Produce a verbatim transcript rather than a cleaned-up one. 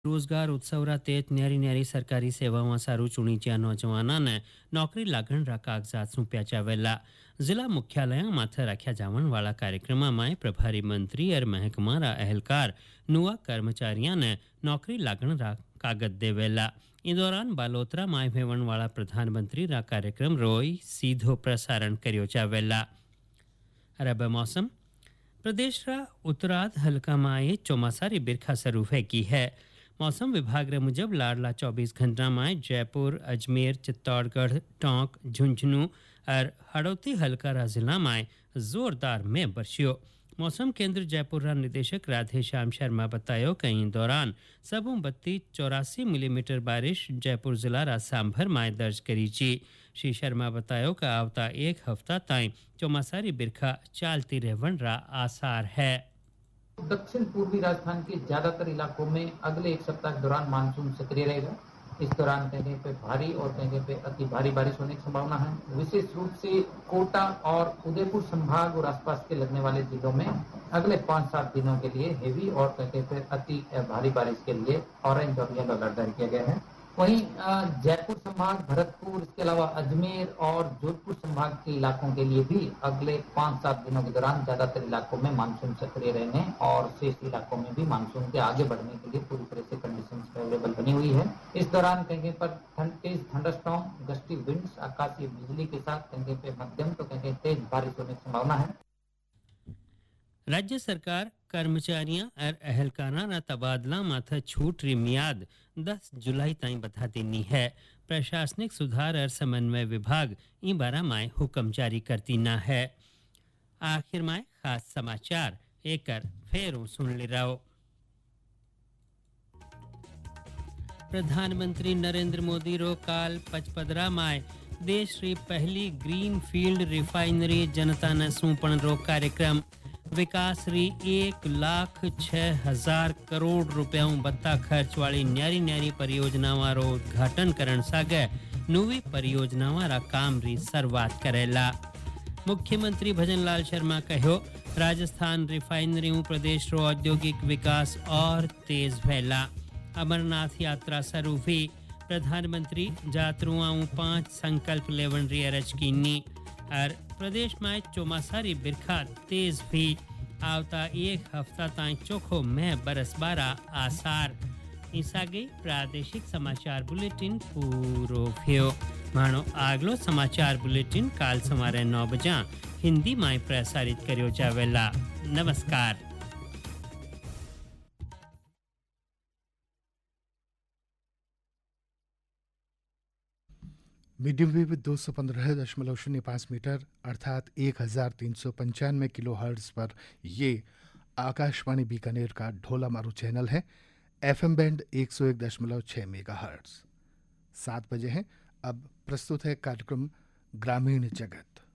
રોજગાર ઉત્સવરા તેજ ન્યારી ન્યારી સરકારી સેવામાં સારું ચૂણીચ્યા નોજવાનાને નોકરી લાગણરા કાગજાત સોંપ્યા જાવેલા जिला मुख्यालय माथे राख्या जावणवाला कार्यक्रम में प्रभारी मंत्री और महकमारा अहलकार नुआ कर्मचारियों ने नौकरी लागण रा कागज देवेला। इस दौरान बालोतरा में भेवण वाला प्रधानमंत्री रा कार्यक्रम रोय सीधो प्रसारण करियो जावेला। रब मौसम प्रदेश रा उत्तरार्ध हल्का माए चौमासारी बिरखा शुरू है की है। मौसम विभाग रे मुजब लाडला चौबीस घंटा में जयपुर अजमेर चित्तौड़गढ़ टोंक झुंझुनू और हड़ौती हल्का जिला में जोरदार में बरसियो। मौसम केंद्र जयपुर रा निदेशक राधे श्याम शर्मा बतायो कई दौरान सबू बत्ती चौरासी मिलीमीटर बारिश जयपुर जिला रा सांभर में दर्ज करी ची। श्री शर्मा बतायो कि आवता एक हफ्ता ताई चौमासारी बिरखा चालती रहवन रा आसार है। दक्षिण पूर्वी राजस्थान के ज्यादातर इलाकों में अगले एक सप्ताह के दौरान मानसून सक्रिय रहेगा। इस दौरान कहीं पे भारी और कहीं पे अति भारी बारिश होने की संभावना है। विशेष रूप से कोटा और उदयपुर संभाग और आसपास के लगने वाले जिलों में अगले पाँच सात दिनों के लिए हेवी और कहीं पे अति भारी बारिश के लिए ऑरेंज और येलो अलर्ट जारी किया गया है। वहीं जयपुर संभाग, भरतपुर, इसके अलावा अजमेर और जोधपुर संभाग के इलाकों के लिए भी अगले पाँच सात दिनों के दौरान ज्यादातर इलाकों में मानसून सक्रिय रहने और शेष इलाकों में भी मानसून के आगे बढ़ने के लिए पूरी तरह से कंडीशंस फेवरेबल बनी हुई है। इस दौरान कहीं पर तेज थंडरस्टॉर्म, गस्टी विंड्स, आकाशीय बिजली के साथ कहीं पे मध्यम तो कहीं तेज बारिश होने की संभावना है। राज्य सरकार कर्मचारियों और अहलकारा तबादला माथे छूट री मियाद दस जुलाई ताई बता देनी है। प्रशासनिक सुधार और समन्वय विभाग इन बारा में हुक्म जारी करती ना है। आखिर में खास समाचार एक फेरों सुन ले रहो। प्रधानमंत्री नरेंद्र मोदी रो काल पचपदरा में देश री पहली ग्रीन फील्ड रिफाइनरी जनता ने सौंपण रो कार्यक्रम विकास री एक लाख छह हजार करोड़ रुपया बत्ता खर्च वाली न्यारी न्यारी परियोजनावां रो उद्घाटन करण सागे नवी परियोजनावां रा काम री शुरुआत करेला। मुख्यमंत्री भजनलाल शर्मा कहो राजस्थान रिफाइनरी प्रदेश रो औद्योगिक विकास और तेज भैला। अमरनाथ यात्रा शुरू हुई। प्रधानमंत्री यात्रुओं पांच संकल्प लेवन री अरज कीनी और प्रदेश में चौमासारी बिरखा तेज भी आवता एक हफ्ता ताई चोखो में बरसबारा आसार। इसागे प्रादेशिक समाचार बुलेटिन पूरो भयो। मानो आगलो समाचार बुलेटिन काल सवारे नौ बजा हिंदी में प्रसारित करियो जावेला। नमस्कार। मीडियम वेव दो सौ पंद्रह दशमलव शून्य पाँच मीटर अर्थात एक हजार तीन सौ पंचानवे किलो हर्ट्ज पर ये आकाशवाणी बीकानेर का ढोला मारू चैनल है। एफएम बैंड एक सौ एक दशमलव छः मेगा हर्ट्ज। सात बजे हैं। अब प्रस्तुत है कार्यक्रम ग्रामीण जगत।